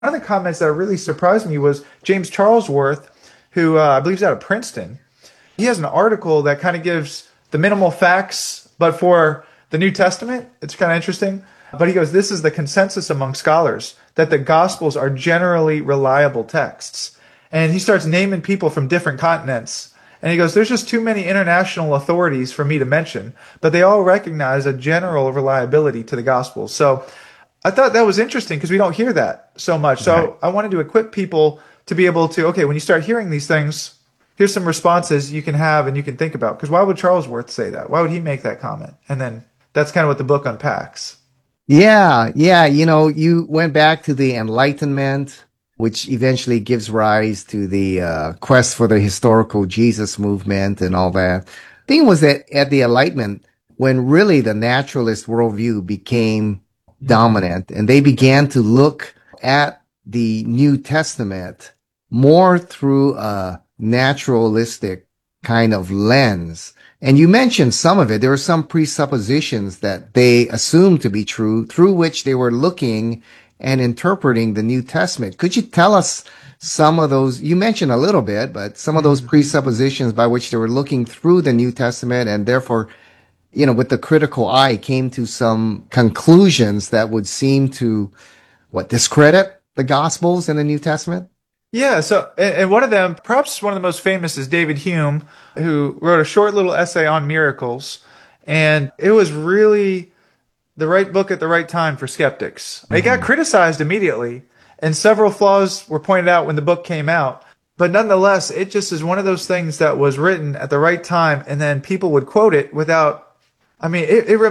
One of the comments that really surprised me was James Charlesworth, who I believe is out of Princeton. He has an article that kind of gives the minimal facts, but for the New Testament, it's kind of interesting. But he goes, this is the consensus among scholars that the Gospels are generally reliable texts. And he starts naming people from different continents. And he goes, there's just too many international authorities for me to mention, but they all recognize a general reliability to the Gospels. So I thought that was interesting because we don't hear that so much. Right. So I wanted to equip people to be able to, okay, when you start hearing these things, here's some responses you can have and you can think about. Because why would Charles Worth say that? Why would he make that comment? And then that's kind of what the book unpacks. Yeah, yeah. You went back to the Enlightenment, which eventually gives rise to the quest for the historical Jesus movement and all that. Thing was that at the Enlightenment, when really the naturalist worldview became Mhm. dominant, and they began to look at the New Testament more through a naturalistic kind of lens. And you mentioned some of it. There were some presuppositions that they assumed to be true through which they were looking and interpreting the New Testament. Could you tell us some of those? You mentioned a little bit, but some of those Mhm. presuppositions by which they were looking through the New Testament and therefore, with the critical eye came to some conclusions that would seem to, discredit the Gospels in the New Testament? Yeah, so and one of them, perhaps one of the most famous, is David Hume, who wrote a short little essay on miracles, and it was really the right book at the right time for skeptics. It got Mm-hmm. criticized immediately, and several flaws were pointed out when the book came out. But nonetheless, it just is one of those things that was written at the right time, and then people would quote it without. I mean,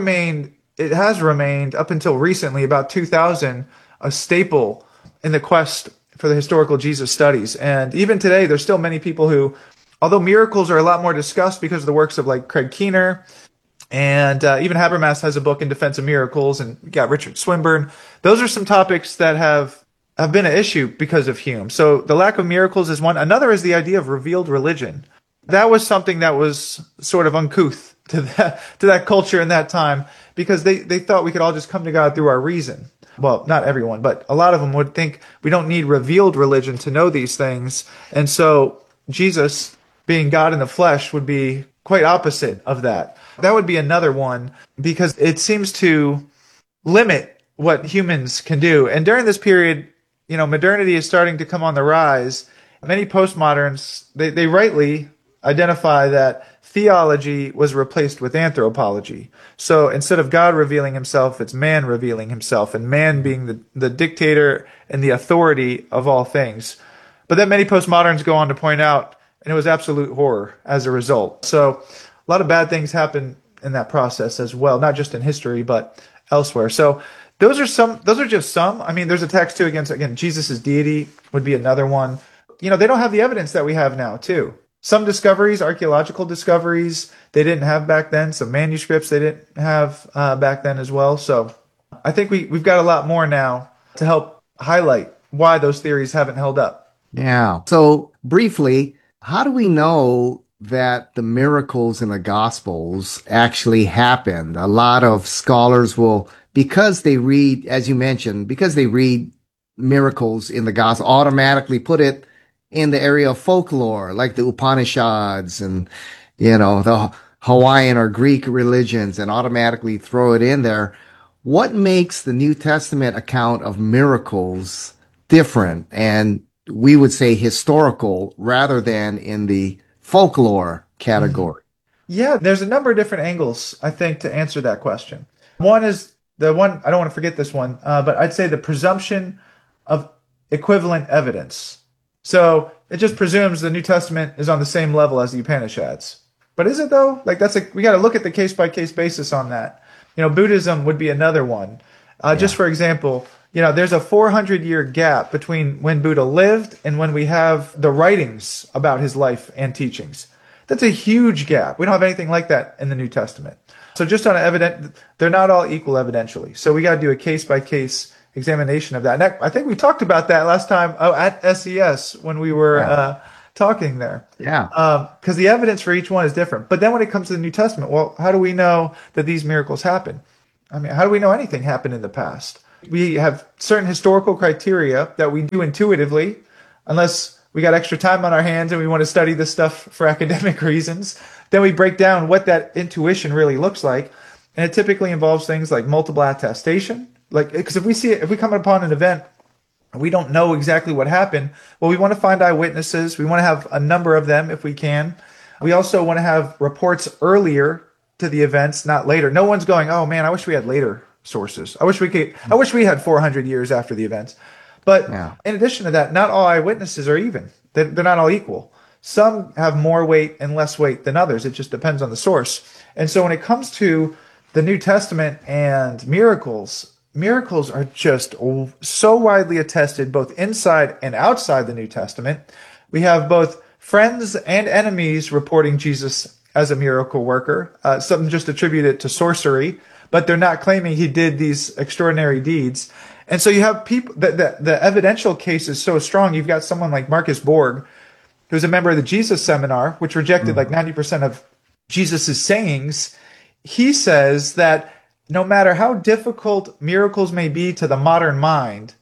it has remained up until recently, about 2000, a staple in the quest for the historical Jesus studies. And even today, there's still many people who, although miracles are a lot more discussed because of the works of like Craig Keener, and even Habermas has a book in defense of miracles, and we got Richard Swinburne. Those are some topics that have been an issue because of Hume. So the lack of miracles is one. Another is the idea of revealed religion. That was something that was sort of uncouth to that culture in that time because they thought we could all just come to God through our reason. Well, not everyone, but a lot of them would think we don't need revealed religion to know these things. And so Jesus, being God in the flesh, would be quite opposite of that. That would be another one because it seems to limit what humans can do. And during this period, modernity is starting to come on the rise. Many postmoderns, they rightly identify that theology was replaced with anthropology. So instead of God revealing himself, it's man revealing himself, and man being the dictator and the authority of all things. But then many postmoderns go on to point out, and it was absolute horror as a result. So a lot of bad things happen in that process as well, not just in history, but elsewhere. So those are just some. I mean, there's a text too again, Jesus' deity would be another one. They don't have the evidence that we have now, too. Some discoveries, archaeological discoveries, they didn't have back then. Some manuscripts they didn't have back then as well. So I think we've got a lot more now to help highlight why those theories haven't held up. Yeah. So briefly, how do we know that the miracles in the Gospels actually happened? A lot of scholars will, because they read, as you mentioned, because they read miracles in the Gospel, automatically put it in the area of folklore, like the Upanishads and, the Hawaiian or Greek religions, and automatically throw it in there. What makes the New Testament account of miracles different and we would say historical rather than in the folklore Mhm. category? Yeah, there's a number of different angles, I think, to answer that question. One is the one, I don't want to forget this one, but I'd say the presumption of equivalent evidence. So it just presumes the New Testament is on the same level as the Upanishads. But is it though? Like we got to look at the case by case basis on that. Buddhism would be another one. Just Yeah. for example, there's a 400-year gap between when Buddha lived and when we have the writings about his life and teachings. That's a huge gap. We don't have anything like that in the New Testament. So just on evident, they're not all equal evidentially. So we got to do a case by case examination of that. And I think we talked about that last time at SES when we were Yeah. talking there. Yeah. Because the evidence for each one is different. But then when it comes to the New Testament, well, how do we know that these miracles happen? I mean, how do we know anything happened in the past? We have certain historical criteria that we do intuitively, unless we got extra time on our hands and we want to study this stuff for academic reasons. Then we break down what that intuition really looks like. And it typically involves things like multiple attestation. Like, because if we come upon an event, we don't know exactly what happened. Well, we want to find eyewitnesses. We want to have a number of them if we can. We also want to have reports earlier to the events, not later. No one's going, oh man, I wish we had later sources. I wish we had 400 years after the events. But Yeah. in addition to that, not all eyewitnesses are even. They're not all equal. Some have more weight and less weight than others. It just depends on the source. And so when it comes to the New Testament and miracles, miracles are just so widely attested both inside and outside the New Testament. We have both friends and enemies reporting Jesus as a miracle worker. Some just attribute it to sorcery, but they're not claiming he did these extraordinary deeds. And so you have people the evidential case is so strong. You've got someone like Marcus Borg, who's a member of the Jesus Seminar, which rejected like 90% of Jesus's sayings. He says that no matter how difficult miracles may be to the modern mind,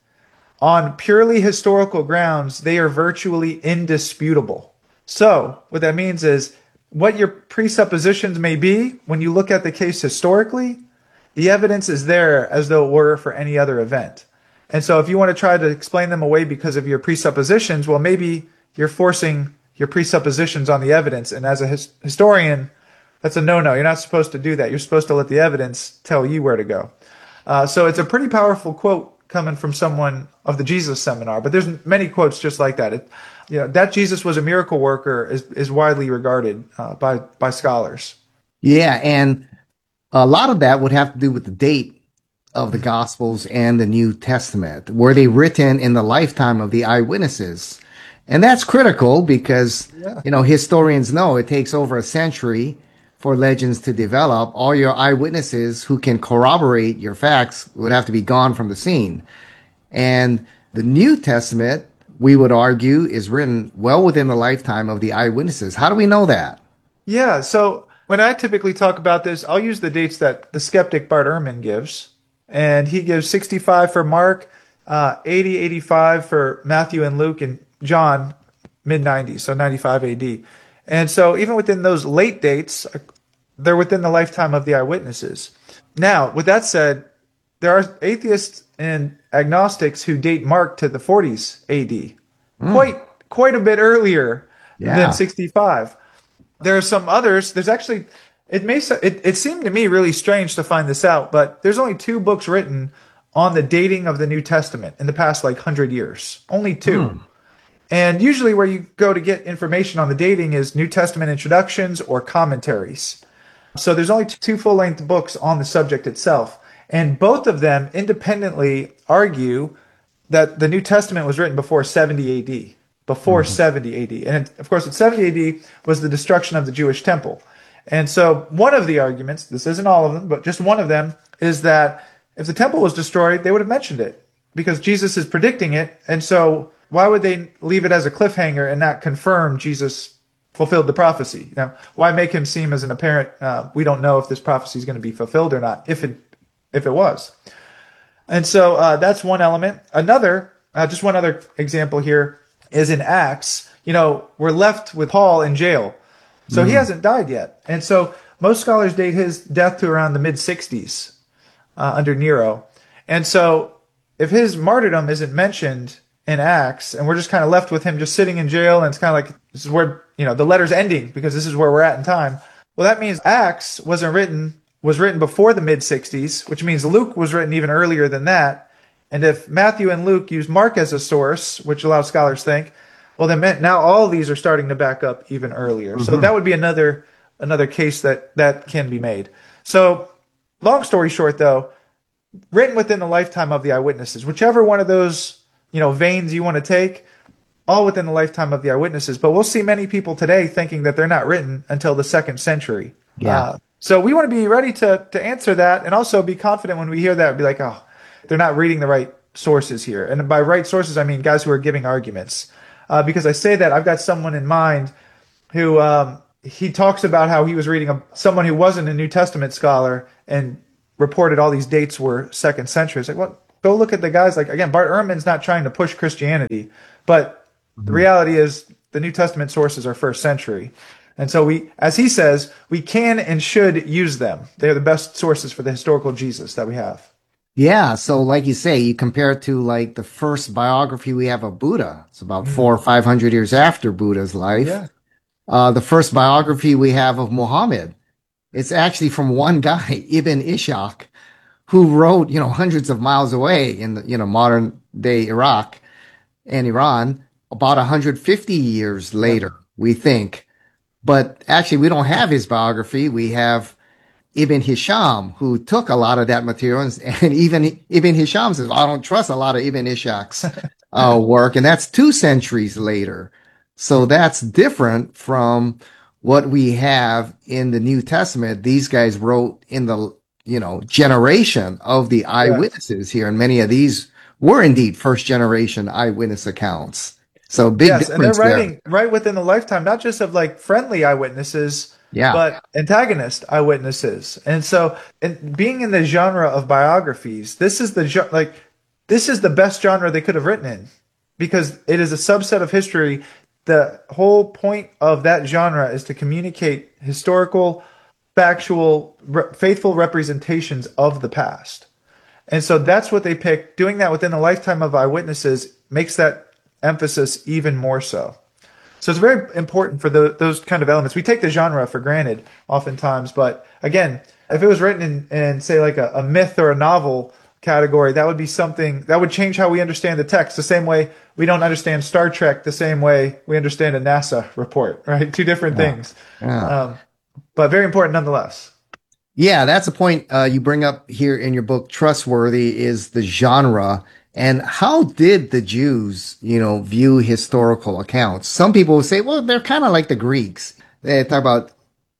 on purely historical grounds, they are virtually indisputable. So what that means is what your presuppositions may be when you look at the case historically, the evidence is there as though it were for any other event. And so if you want to try to explain them away because of your presuppositions, well, maybe you're forcing your presuppositions on the evidence. And as a historian, that's a no-no. You're not supposed to do that. You're supposed to let the evidence tell you where to go. So it's a pretty powerful quote coming from someone of the Jesus Seminar, but there's many quotes just like that. That Jesus was a miracle worker is widely regarded by scholars. Yeah, and a lot of that would have to do with the date of the Gospels and the New Testament. Were they written in the lifetime of the eyewitnesses? And that's critical because, historians know it takes over a century for legends to develop. All your eyewitnesses who can corroborate your facts would have to be gone from the scene. And the New Testament, we would argue, is written well within the lifetime of the eyewitnesses. How do we know that? Yeah, so when I typically talk about this, I'll use the dates that the skeptic Bart Ehrman gives. And he gives 65 for Mark, 80, 85 for Matthew and Luke, and John, mid-90s, so 95 AD. And so even within those late dates, they're within the lifetime of the eyewitnesses. Now, with that said, there are atheists and agnostics who date Mark to the 40s AD, quite a bit earlier than 65. There are some others. There's actually, it seemed to me really strange to find this out, but there's only 2 books written on the dating of the New Testament in the past 100 years. Only 2. And usually where you go to get information on the dating is New Testament introductions or commentaries. So there's only 2 full-length books on the subject itself. And both of them independently argue that the New Testament was written before 70 AD. Before 70 AD. And of course, at 70 AD was the destruction of the Jewish temple. And so one of the arguments, this isn't all of them, but just one of them, is that if the temple was destroyed, they would have mentioned it because Jesus is predicting it. And so why would they leave it as a cliffhanger and not confirm Jesus fulfilled the prophecy? Why make him seem as an apparent, we don't know if this prophecy is going to be fulfilled or not, if it was. And so that's one element. Just one other example here is in Acts. We're left with Paul in jail. So he hasn't died yet. And so most scholars date his death to around the mid-60s under Nero. And so if his martyrdom isn't mentioned in Acts, and we're just kind of left with him just sitting in jail, and it's kind of like this is where the letter's ending because this is where we're at in time. Well, that means Acts was written before the mid-60s, which means Luke was written even earlier than that. And if Matthew and Luke use Mark as a source, which a lot of scholars think, well, then now all of these are starting to back up even earlier. So that would be another case that can be made. So long story short, though, written within the lifetime of the eyewitnesses, whichever one of those veins you want to take, all within the lifetime of the eyewitnesses. But we'll see many people today thinking that they're not written until the 2nd century. Yeah. So we want to be ready to answer that, and also be confident when we hear that, be like, oh, they're not reading the right sources here. And by right sources, I mean guys who are giving arguments. Because I say that, I've got someone in mind who he talks about how he was reading someone who wasn't a New Testament scholar and reported all these dates were 2nd century. It's like, what? go look at the guys like, again, Bart Ehrman's not trying to push Christianity, but the reality is the New Testament sources are first century. And so we, as he says, we can and should use them. They're the best sources for the historical Jesus that we have. Yeah, so like you say, you compare it to like the first biography we have of Buddha. It's about 400 or 500 years after Buddha's life. Yeah. The first biography we have of Muhammad, it's actually from one guy, Ibn Ishaq, who wrote, hundreds of miles away in the, modern day Iraq and Iran, about 150 years later, we think. But actually, we don't have his biography. We have Ibn Hisham, who took a lot of that material, and even Ibn Hisham says, I don't trust a lot of Ibn Ishaq's work, and that's 2 centuries later. So that's different from what we have in the New Testament. These guys wrote in the, generation of the eyewitnesses here, and many of these were indeed first generation eyewitness accounts. So big Yes, and they're difference there. writing right within the lifetime, not just of like friendly eyewitnesses, Yeah. but antagonist eyewitnesses. And so, being in the genre of biographies, this is the best genre they could have written in, because it is a subset of history. The whole point of that genre is to communicate historical, factual, faithful representations of the past. And so that's what they picked. Doing that within the lifetime of eyewitnesses makes that emphasis even more so. So it's very important for those kind of elements. We take the genre for granted oftentimes, but again, if it was written in say like a myth or a novel category, that would be something that would change how we understand the text. The same way we don't understand Star Trek the same way we understand a NASA report, right? 2 different things. Yeah. But very important nonetheless. Yeah, that's a point you bring up here in your book, Trustworthy, is the genre. And how did the Jews, view historical accounts? Some people will say, well, they're kind of like the Greeks. They talk about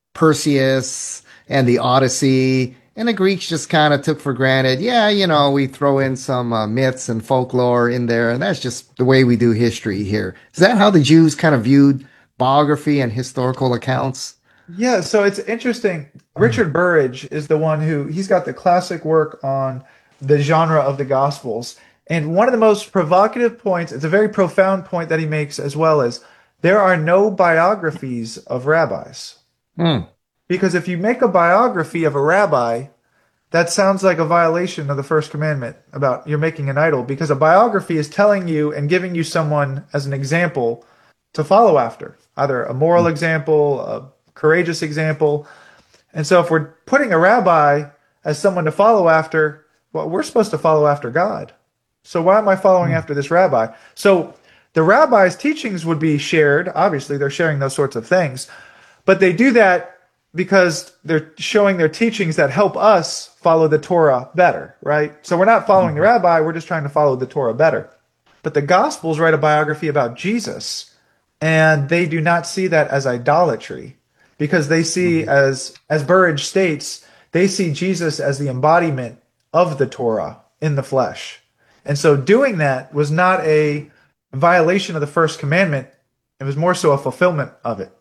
Perseus and the Odyssey, and the Greeks just kind of took for granted, we throw in some myths and folklore in there, and that's just the way we do history here. Is that how the Jews kind of viewed biography and historical accounts? Yeah, so it's interesting. Richard Burridge is the one he's got the classic work on the genre of the Gospels. And one of the most provocative points, it's a very profound point that he makes as well, is there are no biographies of rabbis. Because if you make a biography of a rabbi, that sounds like a violation of the first commandment about you're making an idol, because a biography is telling you and giving you someone as an example to follow after, either a moral example, a courageous example. And so if we're putting a rabbi as someone to follow after, well, we're supposed to follow after God. So why am I following after this rabbi? So the rabbi's teachings would be shared. Obviously, they're sharing those sorts of things. But they do that because they're showing their teachings that help us follow the Torah better, right? So we're not following the rabbi. We're just trying to follow the Torah better. But the Gospels write a biography about Jesus, and they do not see that as idolatry, because they see, as Burridge states, they see Jesus as the embodiment of the Torah in the flesh. And so doing that was not a violation of the first commandment. It was more so a fulfillment of it.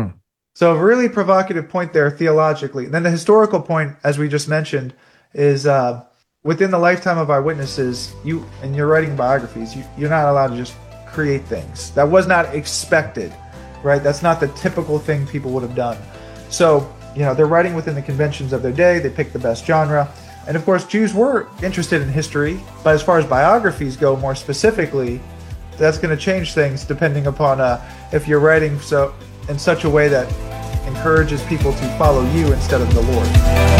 So a really provocative point there theologically. And then the historical point, as we just mentioned, is within the lifetime of eyewitnesses, and you're writing biographies, you're not allowed to just create things. That was not expected, right? That's not the typical thing people would have done. So, they're writing within the conventions of their day. They picked the best genre. And of course, Jews were interested in history, but as far as biographies go more specifically, that's going to change things depending upon if you're writing in such a way that encourages people to follow you instead of the Lord.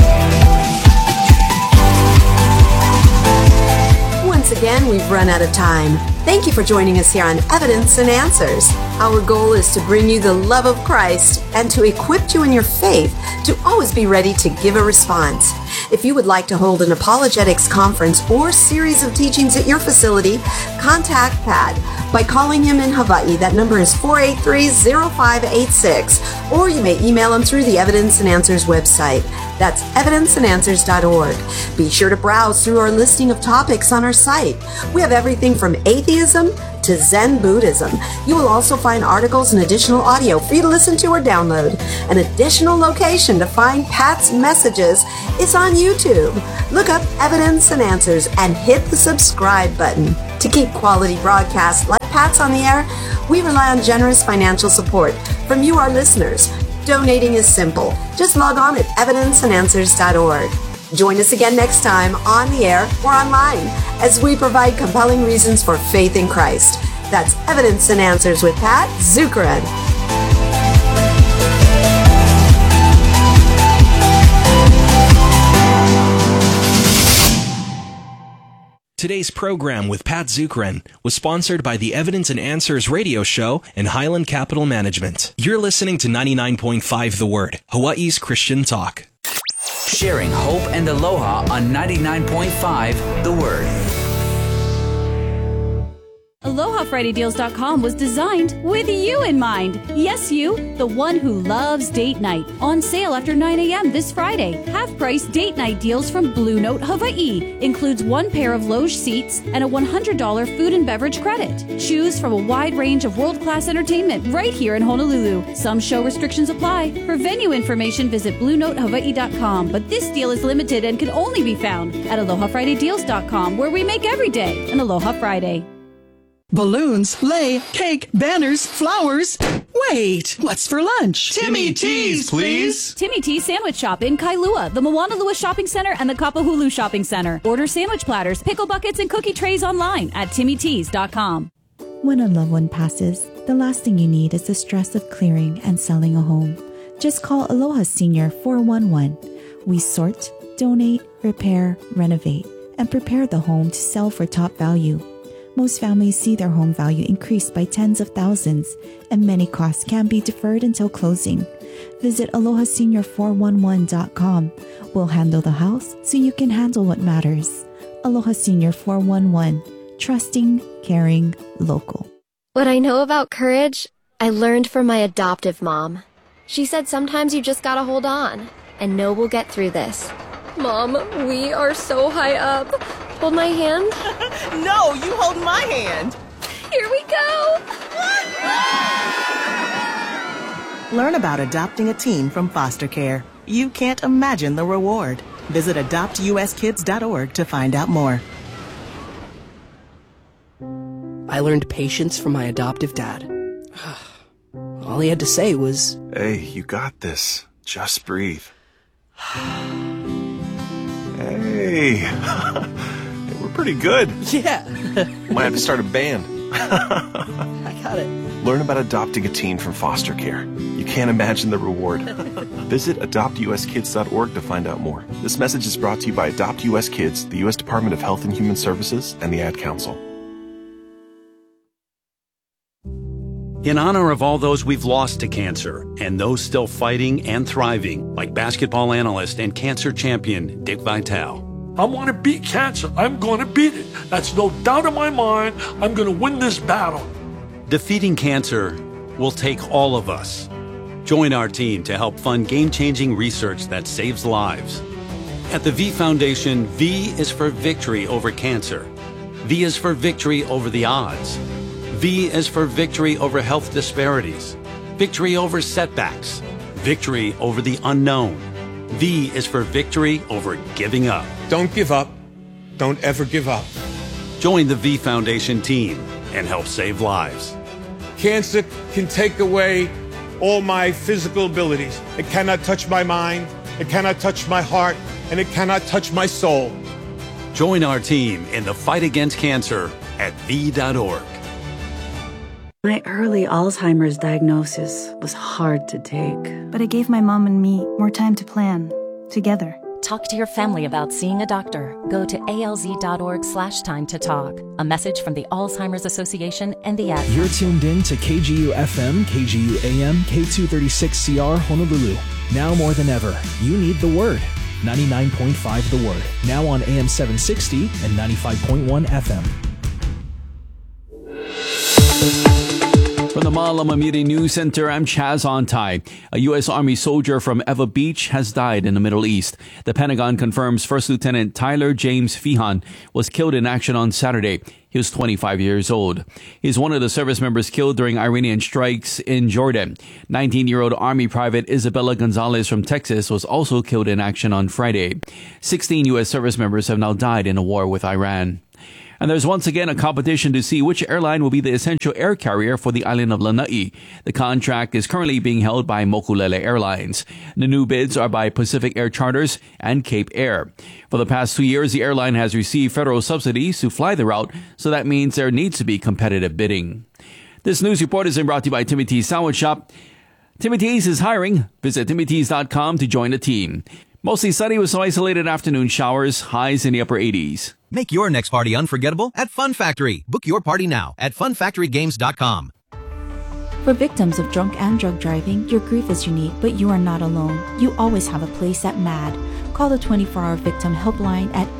Once again, we've run out of time. Thank you for joining us here on Evidence and Answers. Our goal is to bring you the love of Christ and to equip you in your faith to always be ready to give a response. If you would like to hold an apologetics conference or series of teachings at your facility, contact Pat by calling him in Hawaii. That number is 483-0586, or you may email him through the Evidence and Answers website. That's evidenceandanswers.org. Be sure to browse through our listing of topics on our site. We have everything from atheism to Zen Buddhism. You will also find articles and additional audio for you to listen to or download. An additional location to find Pat's messages is on YouTube. Look up Evidence and Answers and hit the subscribe button. To keep quality broadcasts like Pat's on the air, we rely on generous financial support from you, our listeners. Donating is simple. Just log on at evidenceandanswers.org. Join us again next time on the air or online as we provide compelling reasons for faith in Christ. That's Evidence and Answers with Pat Zukeran. Today's program with Pat Zukeran was sponsored by the Evidence and Answers radio show and Highland Capital Management. You're listening to 99.5 The Word, Hawaii's Christian talk. Sharing hope and aloha on 99.5 The Word. AlohaFridayDeals.com was designed with you in mind. Yes, you, the one who loves date night. On sale after 9 a.m. this Friday. Half-price date night deals from Blue Note Hawaii. Includes 1 pair of loge seats and a $100 food and beverage credit. Choose from a wide range of world-class entertainment right here in Honolulu. Some show restrictions apply. For venue information, visit BlueNoteHawaii.com. But this deal is limited and can only be found at AlohaFridayDeals.com, where we make every day an Aloha Friday. Balloons, sleigh, cake, banners, flowers. Wait, what's for lunch? Timmy T's, please. Timmy T's Sandwich Shop in Kailua, the Moanalua Shopping Center, and the Kapahulu Shopping Center. Order sandwich platters, pickle buckets, and cookie trays online at TimmyTees.com. When a loved one passes, the last thing you need is the stress of clearing and selling a home. Just call Aloha Senior 411. We sort, donate, repair, renovate, and prepare the home to sell for top value. Most families see their home value increase by tens of thousands, and many costs can be deferred until closing. Visit AlohaSenior411.com. We'll handle the house so you can handle what matters. Aloha Senior 411. Trusting, caring, local. What I know about courage, I learned from my adoptive mom. She said sometimes you just gotta hold on and know we'll get through this. Mom, we are so high up. Hold my hand. No, you hold my hand. Here we go. Learn about adopting a teen from foster care. You can't imagine the reward. Visit adoptuskids.org to find out more. I learned patience from my adoptive dad. All he had to say was, "Hey, you got this. Just breathe." Hey. We're pretty good. Yeah. Might have to start a band. I got it. Learn about adopting a teen from foster care. You can't imagine the reward. Visit adoptuskids.org to find out more. This message is brought to you by Adopt US Kids, the U.S. Department of Health and Human Services, and the Ad Council. In honor of all those we've lost to cancer and those still fighting and thriving, like basketball analyst and cancer champion Dick Vitale. I want to beat cancer. I'm going to beat it. That's no doubt in my mind. I'm going to win this battle. Defeating cancer will take all of us. Join our team to help fund game-changing research that saves lives. At the V Foundation, V is for victory over cancer. V is for victory over the odds. V is for victory over health disparities, victory over setbacks, victory over the unknown. V is for victory over giving up. Don't give up. Don't ever give up. Join the V Foundation team and help save lives. Cancer can take away all my physical abilities. It cannot touch my mind, it cannot touch my heart, and it cannot touch my soul. Join our team in the fight against cancer at V.org. My early Alzheimer's diagnosis was hard to take. But it gave my mom and me more time to plan, together. Talk to your family about seeing a doctor. Go to alz.org/time to talk. A message from the Alzheimer's Association and the Ad. You're tuned in to KGU FM, KGU AM, K236CR Honolulu. Now more than ever, you need the Word. 99.5 The Word. Now on AM 760 and 95.1 FM. From the Malamamiri News Center, I'm Chaz Ontai. A U.S. Army soldier from Eva Beach has died in the Middle East. The Pentagon confirms First Lieutenant Tyler James Feehan was killed in action on Saturday. He was 25 years old. He's one of the service members killed during Iranian strikes in Jordan. 19-year-old Army Private Isabella Gonzalez from Texas was also killed in action on Friday. 16 U.S. service members have now died in a war with Iran. And there's once again a competition to see which airline will be the essential air carrier for the island of Lanai. The contract is currently being held by Mokulele Airlines. The new bids are by Pacific Air Charters and Cape Air. For the past 2 years, the airline has received federal subsidies to fly the route, so that means there needs to be competitive bidding. This news report is brought to you by Timmy T's Sandwich Shop. Timmy T's is hiring. Visit timmyts.com to join the team. Mostly sunny with some isolated afternoon showers, highs in the upper 80s. Make your next party unforgettable at Fun Factory. Book your party now at funfactorygames.com. For victims of drunk and drug driving, your grief is unique, but you are not alone. You always have a place at MAD. Call the 24-hour victim helpline at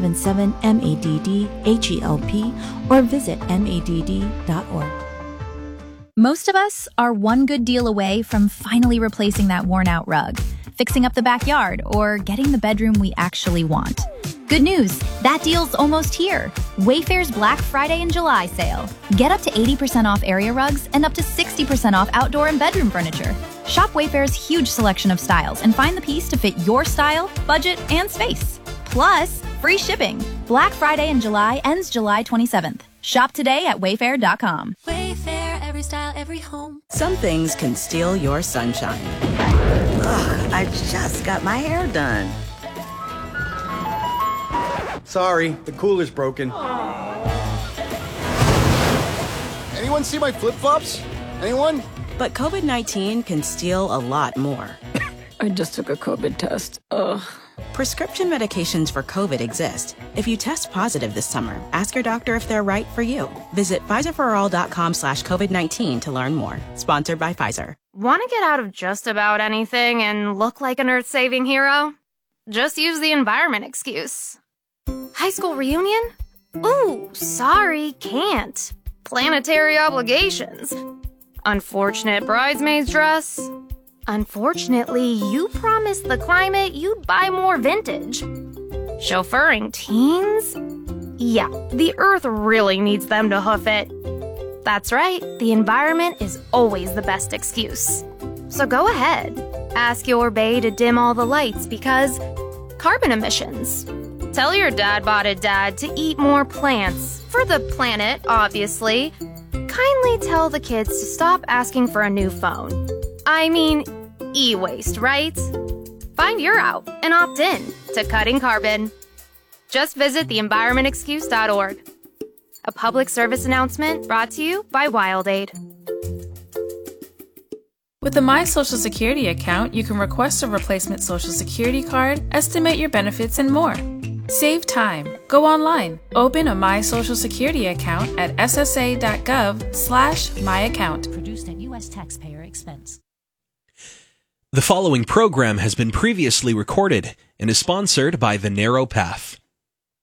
877-MADD-HELP or visit MADD.org. Most of us are one good deal away from finally replacing that worn-out rug, fixing up the backyard, or getting the bedroom we actually want. Good news, that deal's almost here. Wayfair's Black Friday and July sale. Get up to 80% off area rugs and up to 60% off outdoor and bedroom furniture. Shop Wayfair's huge selection of styles and find the piece to fit your style, budget, and space. Plus, free shipping. Black Friday and July ends July 27th. Shop today at wayfair.com. Wayfair, every style, every home. Some things can steal your sunshine. Ugh, I just got my hair done. Sorry, the cooler's broken. Anyone see my flip-flops? Anyone? But COVID-19 can steal a lot more. I just took a COVID test. Ugh. Prescription medications for COVID exist. If you test positive this summer, ask your doctor if they're right for you. Visit PfizerForAll.com/COVID-19 to learn more. Sponsored by Pfizer. Want to get out of just about anything and look like an earth-saving hero? Just use the environment excuse. High school reunion? Ooh, sorry, can't. Planetary obligations. Unfortunate bridesmaid's dress. Unfortunately, you promised the climate you'd buy more vintage. Chauffeuring teens? Yeah, the earth really needs them to hoof it. That's right, the environment is always the best excuse. So go ahead, ask your bae to dim all the lights because carbon emissions. Tell your dad-botted dad to eat more plants, for the planet, obviously. Kindly tell the kids to stop asking for a new phone. I mean, e-waste, right? Find your out and opt in to cutting carbon. Just visit theenvironmentexcuse.org. A public service announcement brought to you by WildAid. With the My Social Security account, you can request a replacement Social Security card, estimate your benefits, and more. Save time. Go online. Open a My Social Security account at ssa.gov/myaccount. Produced at U.S. taxpayer expense. The following program has been previously recorded and is sponsored by The Narrow Path.